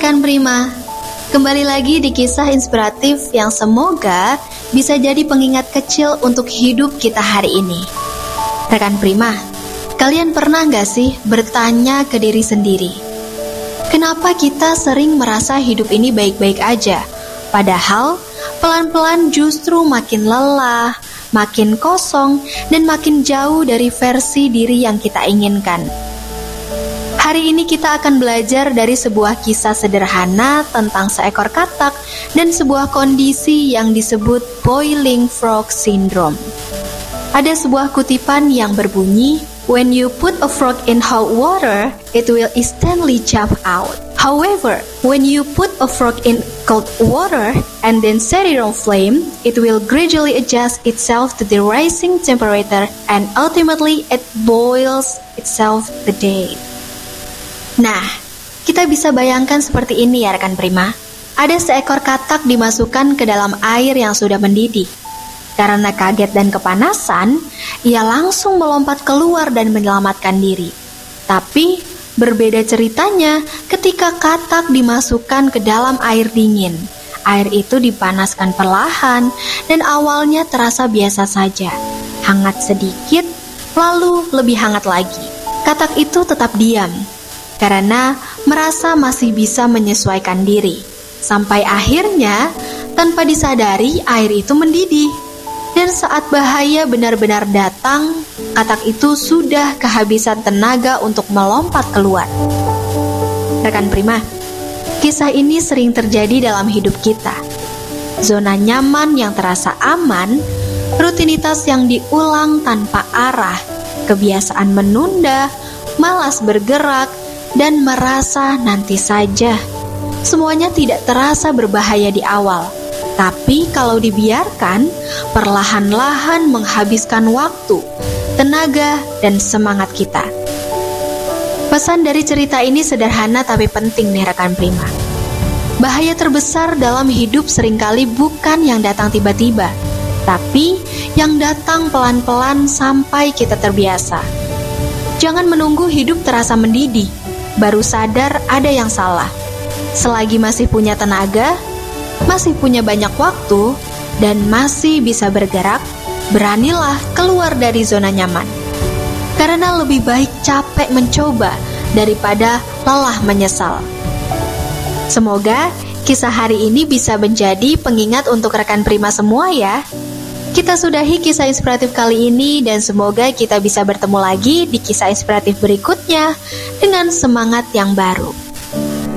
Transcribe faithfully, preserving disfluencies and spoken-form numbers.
rekan Prima, kembali lagi di kisah inspiratif yang semoga bisa jadi pengingat kecil untuk hidup kita hari ini. Rekan Prima, kalian pernah gak sih bertanya ke diri sendiri, kenapa kita sering merasa hidup ini baik-baik aja, padahal pelan-pelan justru makin lelah, makin kosong, dan makin jauh dari versi diri yang kita inginkan. Hari ini kita akan belajar dari sebuah kisah sederhana tentang seekor katak dan sebuah kondisi yang disebut boiling frog syndrome. Ada sebuah kutipan yang berbunyi, "When you put a frog in hot water, it will instantly jump out. However, when you put a frog in cold water and then set it on flame, it will gradually adjust itself to the rising temperature and ultimately it boils itself the day." Nah, kita bisa bayangkan seperti ini ya rekan Prima. Ada seekor katak dimasukkan ke dalam air yang sudah mendidih. Karena kaget dan kepanasan, ia langsung melompat keluar dan menyelamatkan diri. Tapi, berbeda ceritanya ketika katak dimasukkan ke dalam air dingin. Air itu dipanaskan perlahan dan awalnya terasa biasa saja. Hangat sedikit, lalu lebih hangat lagi. Katak itu tetap diam karena merasa masih bisa menyesuaikan diri. Sampai akhirnya, tanpa disadari air itu mendidih. Dan saat bahaya benar-benar datang, katak itu sudah kehabisan tenaga untuk melompat keluar. Rekan Prima, kisah ini sering terjadi dalam hidup kita. Zona nyaman yang terasa aman, rutinitas yang diulang tanpa arah, kebiasaan menunda, malas bergerak, dan merasa nanti saja. Semuanya tidak terasa berbahaya di awal, tapi kalau dibiarkan, perlahan-lahan menghabiskan waktu, tenaga, dan semangat kita. Pesan dari cerita ini sederhana tapi penting nih rekan Prima. Bahaya terbesar dalam hidup seringkali bukan yang datang tiba-tiba, tapi yang datang pelan-pelan sampai kita terbiasa. Jangan menunggu hidup terasa mendidih, baru sadar ada yang salah. Selagi masih punya tenaga, masih punya banyak waktu, dan masih bisa bergerak, beranilah keluar dari zona nyaman. Karena lebih baik capek mencoba daripada lelah menyesal. Semoga kisah hari ini bisa menjadi pengingat untuk rekan Prima semua ya. Kita sudahi kisah inspiratif kali ini dan semoga kita bisa bertemu lagi di kisah inspiratif berikutnya dengan semangat yang baru.